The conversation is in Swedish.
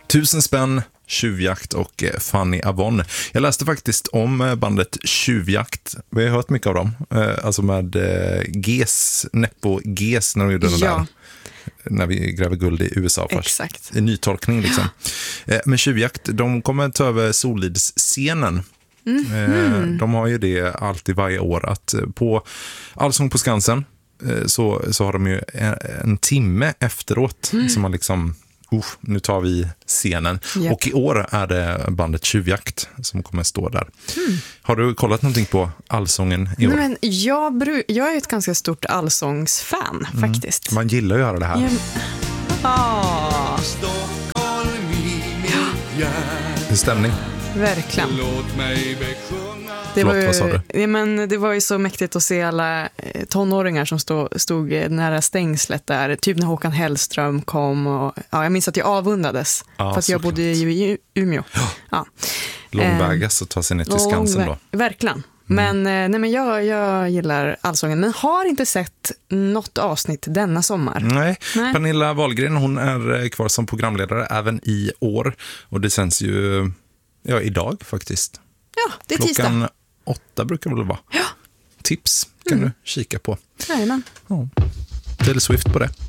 1000 spänn, Tjuvjakt och Fanny Avon. Jag läste faktiskt om bandet Tjuvjakt. Vi har hört mycket av dem. Alltså med Neppo Ges när de gjorde den där. När vi gräver guld i USA först. Exakt. En nytolkning liksom. Men Tjuvjakt, de kommer ta över Solidsscenen. De har ju det alltid varje år att på Allsång på Skansen så har de ju en timme efteråt som man liksom nu tar vi scenen. Yep. Och i år är det bandet Tjuvjakt som kommer stå där. Har du kollat någonting på Allsången i år? Men jag är ett ganska stort allsångsfan faktiskt. Man gillar att göra det här. Det är stämning. Verkligen. Det var ju så mäktigt att se alla tonåringar som stod nära stängslet där. Typ när Håkan Hellström kom. Och, jag minns att jag avundades. För att jag bodde i Umeå. Långvägas att ta sig ner till Skansen då. Verkligen. Men jag gillar Allsången. Men har inte sett något avsnitt denna sommar. Nej. Pernilla Wahlgren, hon är kvar som programledare även i år. Och det sänds ju idag faktiskt. Ja, det är tisdag. Klockan 8 brukar det väl vara. Ja. Tips kan du kika på. Jajamän. Taylor Swift på det.